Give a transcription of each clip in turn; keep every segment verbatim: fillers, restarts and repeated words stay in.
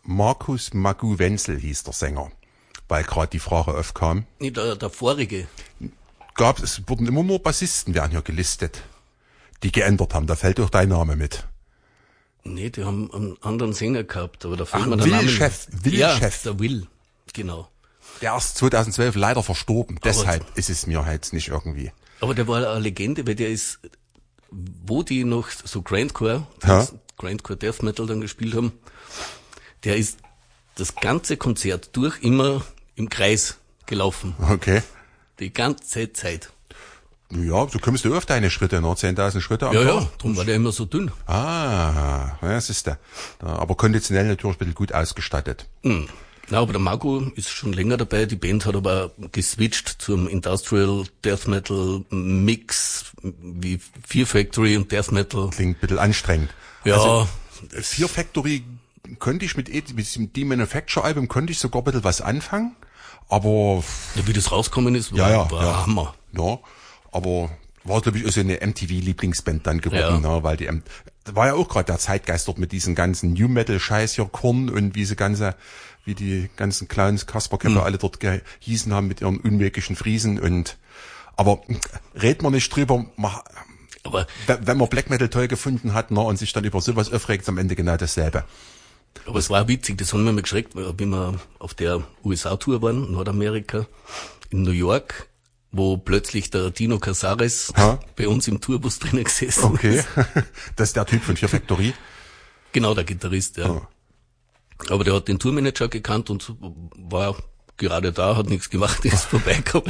Markus Magu Wenzel hieß der Sänger, weil gerade die Frage aufkam. Nee, der, der vorige. Gab es, wurden immer nur Bassisten werden hier gelistet, die geändert haben. Da fällt auch dein Name mit. Nee, die haben einen anderen Sänger gehabt, aber da fällt Ach, mir der Will Name. Chef, Will ja, Chef. der Will, genau. Der ist zweitausendzwölf leider verstorben, aber deshalb ist es mir halt nicht irgendwie. Aber der war eine Legende, weil der ist, wo die noch so Grindcore, Ja. Grindcore Death Metal dann gespielt haben, der ist das ganze Konzert durch immer im Kreis gelaufen. Okay. Die ganze Zeit. Ja, so kommst du auf deine Schritte, noch zehntausend Schritte am Ja, Tag. ja, darum war der immer so dünn. Ah, ja, das ist der. Aber konditionell natürlich ein bisschen gut ausgestattet. Mhm. Na, aber der Marco ist schon länger dabei. Die Band hat aber geswitcht zum Industrial Death Metal Mix wie Fear Factory und Death Metal. Klingt ein bisschen anstrengend. Ja. Also, Fear Factory könnte ich mit, mit dem D-Manufacture-Album könnte ich sogar ein bisschen was anfangen, aber... Ja, wie das rausgekommen ist, war, ja, ja, war ja. Hammer. Ja, aber war, glaube ich, auch so eine M T V-Lieblingsband dann geworden, Ja. ne, weil die, da war ja auch gerade der Zeitgeist dort mit diesem ganzen New-Metal-Scheiß hier, Korn und wie diese ganze, wie die ganzen Clowns, Kasperkäpper, Mhm. alle dort gehießen haben mit ihren unmöglichen Friesen und, aber red man nicht drüber, man, Aber, wenn man Black Metal toll gefunden hat, ne, und sich dann über sowas aufregt, ist am Ende genau dasselbe. aber es war witzig, das haben wir mal geschreckt, weil wir auf der U S A-Tour waren, Nordamerika, in New York, wo plötzlich der Dino Casares Ha? bei uns im Tourbus drinnen gesessen Okay, ist. das ist der Typ von Fear Factory. Genau, der Gitarrist, ja. Oh. Aber der hat den Tourmanager gekannt und war gerade da, hat nichts gemacht, ist vorbeigekommen.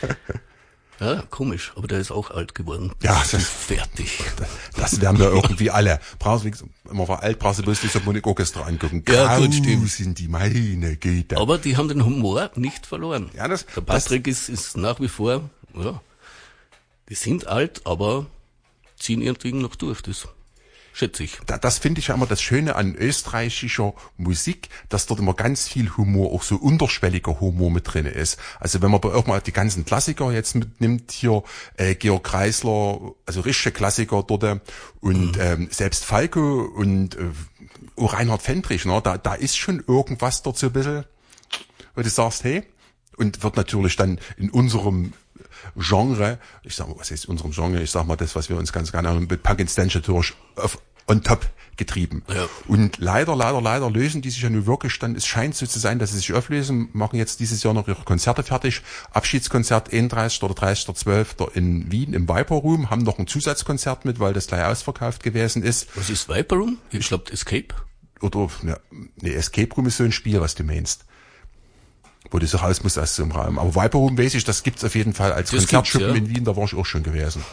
Ja, komisch, aber der ist auch alt geworden. Ja, das das- ist fertig. Das werden wir irgendwie alle. Brauchst, wie gesagt, wenn man war alt, brauchst du bloß die Symphonic Orchestra angucken. Ja, gut, Grau stimmt. sind die, meine Güte. Aber die haben den Humor nicht verloren. Ja, das- Der Patrick ist, ist nach wie vor, ja, die sind alt, aber ziehen ihren Ding noch durch, das schätze ich. Da- Das finde ich ja immer das Schöne an österreichischer Musik, dass dort immer ganz viel Humor, auch so unterschwelliger Humor mit drin ist. Also wenn man aber auch mal die ganzen Klassiker jetzt mitnimmt, hier äh, Georg Kreisler, also richtige Klassiker dort äh, und Mhm. ähm, selbst Falco und äh, auch Reinhard Fendrich, ne, da, da ist schon irgendwas dort so ein bisschen, wo du sagst, hey, und wird natürlich dann in unserem Genre, ich sag mal, was heißt unserem Genre, ich sag mal das, was wir uns ganz gerne haben, mit Punk and Stench natürlich auf, on top getrieben. Ja. Und leider, leider, leider lösen die sich ja nun wirklich dann, es scheint so zu sein, dass sie sich auflösen, machen jetzt dieses Jahr noch ihre Konzerte fertig. Abschiedskonzert einunddreißigsten oder dreißigsten zwölften in Wien im Viper Room, haben noch ein Zusatzkonzert mit, weil das gleich ausverkauft gewesen ist. Was ist Viper Room? Ich glaube Escape. Oder, ne, ne, Escape Room ist so ein Spiel, was du meinst. Wo du so raus musst aus so einem Raum. Aber Viper Room weiß ich, das gibt's auf jeden Fall als Das Konzertschuppen gibt's, ja. in Wien, da war ich auch schon gewesen.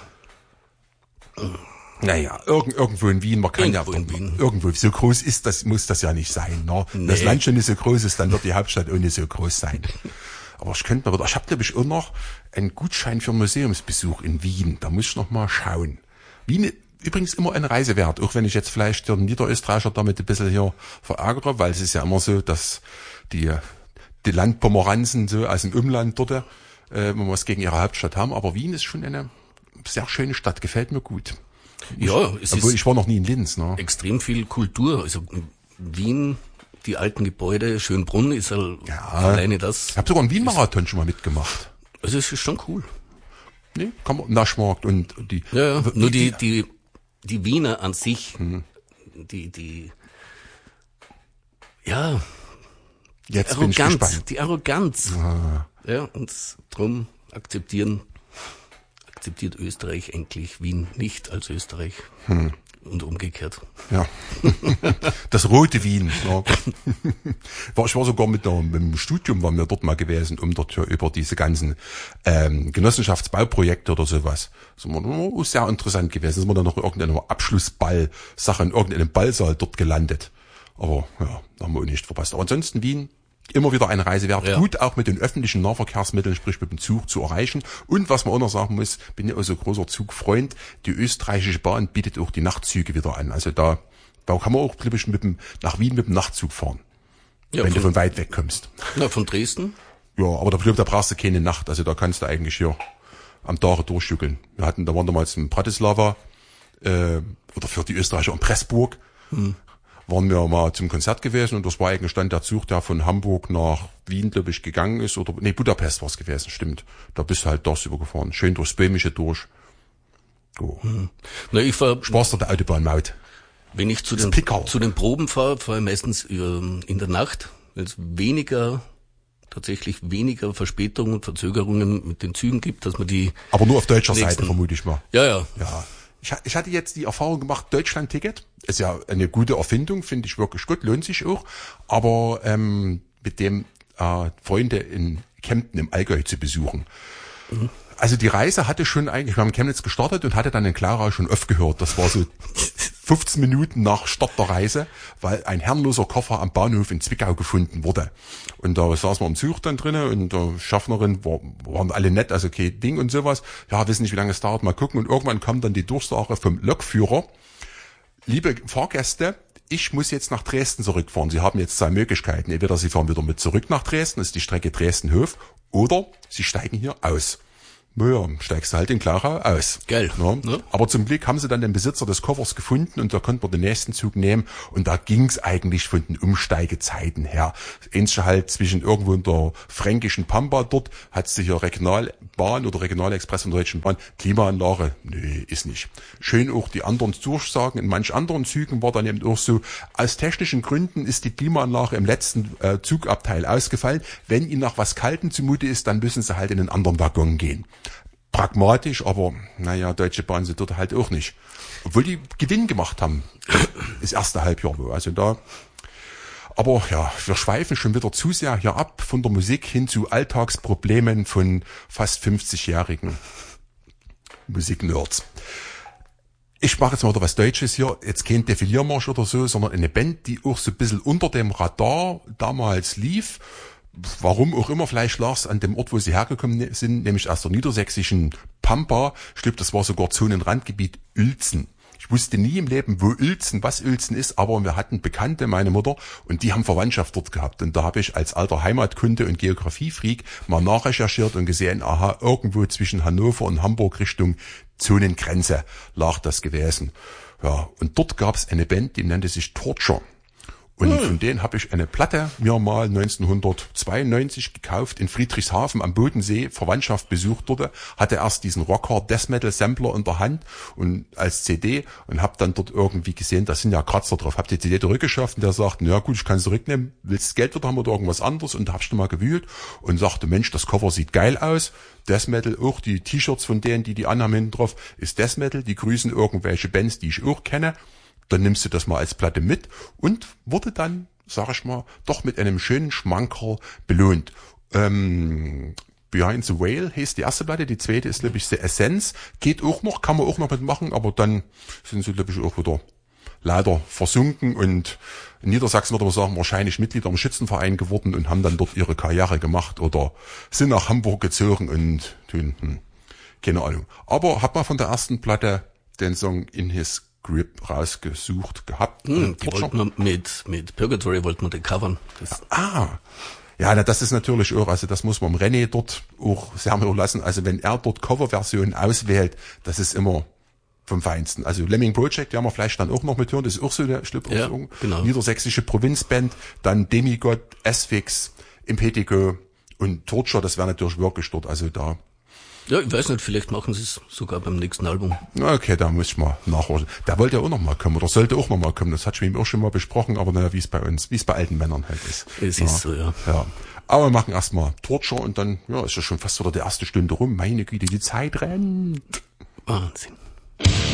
Naja, irgend, irgendwo in Wien, man kann Irgendwo ja, in Wien. irgendwo, so groß ist das, muss das ja nicht sein, ne? Wenn das Nee. Land schon nicht so groß ist, dann wird die Hauptstadt auch nicht so groß sein. Aber ich könnte mir wieder, ich habe glaube ich auch noch einen Gutschein für einen Museumsbesuch in Wien, da muss ich noch mal schauen. Wien, übrigens immer ein Reise wert, auch wenn ich jetzt vielleicht den Niederösterreicher damit ein bisschen hier verärgere, weil es ist ja immer so, dass die, die Landpomeranzen so aus dem Umland dort, äh, wenn wir was gegen ihre Hauptstadt haben, aber Wien ist schon eine sehr schöne Stadt, gefällt mir gut. Ja, es Obwohl, ist ich war noch nie in Linz, ne? extrem viel Kultur. Also Wien, die alten Gebäude, Schönbrunn ist halt Ja. alleine das. Ich habe sogar einen Wien-Marathon schon mal mitgemacht. Also es ist schon cool. Ne? Kann man, Naschmarkt und die... Ja, ja. wie- Nur die, die, die Wiener an sich, die, die, ja, Jetzt bin ich Arroganz, gespannt. die Arroganz. Ah. Ja, und drum akzeptieren, akzeptiert Österreich eigentlich Wien nicht als Österreich. Hm. Und umgekehrt. Ja. Das rote Wien. Ne? War, ich war sogar mit, der, mit dem Studium, waren wir dort mal gewesen, um dort ja über diese ganzen ähm, Genossenschaftsbauprojekte oder sowas. Das war oh, sehr interessant gewesen. Sind wir dann noch irgendeinem Abschlussball-Sache in irgendeinem Ballsaal dort gelandet. Aber ja, da haben wir auch nicht verpasst. Aber ansonsten Wien, immer wieder eine Reise wert. Ja. Gut, auch mit den öffentlichen Nahverkehrsmitteln, sprich mit dem Zug zu erreichen. Und was man auch noch sagen muss, bin ja auch so großer Zugfreund, die österreichische Bahn bietet auch die Nachtzüge wieder an. Also da, da kann man auch, glaube ich, mit dem, nach Wien mit dem Nachtzug fahren, Ja, wenn du von, von weit weg kommst. na, von Dresden? Ja, aber da, glaub, da brauchst du keine Nacht. Also da kannst du eigentlich hier am Tage durchstückeln. Wir hatten, da waren damals in Bratislava, äh, oder für die Österreicher in Pressburg. Hm. waren wir mal zum Konzert gewesen und das war eigentlich dann der Zug, der von Hamburg nach Wien, glaube ich, gegangen ist. Oder nee, Budapest war es gewesen, stimmt. Da bist du halt das übergefahren. Schön durchs Böhmische durch. Oh. Hm. Na, ich fahr, Spaß der Autobahnmaut. Wenn ich zu den, zu den Proben fahre, fahre ich meistens in der Nacht, weil es weniger, tatsächlich weniger Verspätungen und Verzögerungen mit den Zügen gibt, dass man die... Aber nur auf deutscher nächsten, Seite, vermute ich mal. Ja, ja. Ja. Ich, ich hatte jetzt die Erfahrung gemacht, Deutschland-Ticket ist ja eine gute Erfindung, finde ich wirklich gut, lohnt sich auch. Aber ähm, mit dem äh, Freunde in Kempten im Allgäu zu besuchen. Mhm. Also die Reise hatte schon eigentlich, wir haben in Chemnitz gestartet und hatte dann in Klarau schon aufgehört. Das war so fünfzehn Minuten nach Start der Reise, weil ein herrenloser Koffer am Bahnhof in Zwickau gefunden wurde. Und da saßen wir im Zug dann drinnen und der Schaffnerin war, waren alle nett, also okay, Ding und sowas. Ja, wissen nicht, wie lange es dauert, mal gucken. Und irgendwann kam dann die Durchsage vom Lokführer: Liebe Fahrgäste, ich muss jetzt nach Dresden zurückfahren. Sie haben jetzt zwei Möglichkeiten. Entweder Sie fahren wieder mit zurück nach Dresden, das ist die Strecke Dresden-Hof, oder Sie steigen hier aus. Naja, steigst du halt in Klarau aus. Geil. Ja. Ne? Aber zum Glück haben sie dann den Besitzer des Koffers gefunden und da konnten wir den nächsten Zug nehmen und da ging's eigentlich von den Umsteigezeiten her. Ähnlich halt zwischen irgendwo in der fränkischen Pampa dort, hat sich hier Regionalbahn oder Regionalexpress von der Deutschen Bahn, Klimaanlage, nee, ist nicht. Schön auch die anderen Durchsagen, in manch anderen Zügen war dann eben auch so, aus technischen Gründen ist die Klimaanlage im letzten äh, Zugabteil ausgefallen. Wenn ihnen nach was Kalten zumute ist, dann müssen sie halt in einen anderen Waggon gehen. Pragmatisch, aber naja, Deutsche Bahn sind dort halt auch nicht. Obwohl die Gewinn gemacht haben, das erste Halbjahr. Also da, aber ja, wir schweifen schon wieder zu sehr hier ab von der Musik hin zu Alltagsproblemen von fast fünfzigjährigen Musiknerds. Ich mache jetzt mal wieder was Deutsches hier, jetzt kein Defiliermarsch oder so, sondern eine Band, die auch so ein bisschen unter dem Radar damals lief. Warum auch immer, vielleicht lag's an dem Ort, wo sie hergekommen sind, nämlich aus der niedersächsischen Pampa. Ich glaube, das war sogar Zonenrandgebiet Uelzen. Ich wusste nie im Leben, wo Uelzen, was Uelzen ist, aber wir hatten Bekannte, meine Mutter, und die haben Verwandtschaft dort gehabt. Und da habe ich als alter Heimatkunde- und Geografiefreak mal nachrecherchiert und gesehen, aha, irgendwo zwischen Hannover und Hamburg Richtung Zonengrenze lag das gewesen. Ja, und dort gab's eine Band, die nannte sich Torture. Und von denen habe ich eine Platte mir mal neunzehnhundertzweiundneunzig gekauft in Friedrichshafen am Bodensee, Verwandtschaft besucht dort, hatte erst diesen Rockhard Death Metal Sampler in der Hand und als C D und habe dann dort irgendwie gesehen, da sind ja Kratzer drauf, hab die C D zurückgeschafft und der sagt, na gut, ich kann es zurücknehmen, willst du Geld wieder haben oder irgendwas anderes? Und da hab ich mal gewühlt und sagte, Mensch, das Cover sieht geil aus, Death Metal, auch die T-Shirts von denen, die die anhaben hinten drauf, ist Death Metal, die grüßen irgendwelche Bands, die ich auch kenne. Dann nimmst du das mal als Platte mit und wurde dann, sag ich mal, doch mit einem schönen Schmankerl belohnt. Ähm, Behind the Whale heißt die erste Platte, die zweite ist, glaube ich, The Essence. Geht auch noch, kann man auch noch mitmachen, aber dann sind sie, glaube ich, auch wieder leider versunken und in Niedersachsen würde man sagen, wahrscheinlich Mitglieder im Schützenverein geworden und haben dann dort ihre Karriere gemacht oder sind nach Hamburg gezogen und tun, hm, keine Ahnung. Aber hab mal von der ersten Platte den Song In His Grip rausgesucht gehabt. Hm, die wollten wir mit, mit Purgatory wollten wir den covern. Das ah, ja, na, das ist natürlich auch, also das muss man René dort auch sehr mehr lassen. Also wenn er dort Coverversionen auswählt, das ist immer vom Feinsten. Also Lemming Project, die haben wir vielleicht dann auch noch mit hören, das ist auch so eine Schlüpperung. Ja, genau. Niedersächsische Provinzband, dann Demigod, Asphyx, Impetigo und Torture, das wäre natürlich wirklich dort, also da. Ja, ich weiß nicht, vielleicht machen sie es sogar beim nächsten Album. Okay, da muss ich mal nachhorchen. Der wollte ja auch noch mal kommen, oder sollte auch noch mal kommen. Das hat ich mit ihm auch schon mal besprochen, aber naja, wie es bei uns, wie es bei alten Männern halt ist. Es ja. ist so, ja. Ja. Aber wir machen erstmal Torture und dann, ja, ist ja schon fast wieder die erste Stunde rum. Meine Güte, die Zeit rennt. Wahnsinn.